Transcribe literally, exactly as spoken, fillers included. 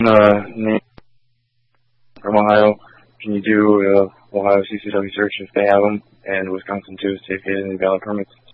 uh, name from Ohio. Can you do uh, Ohio C C W search if they have them, and Wisconsin too, see if they have any valid permits?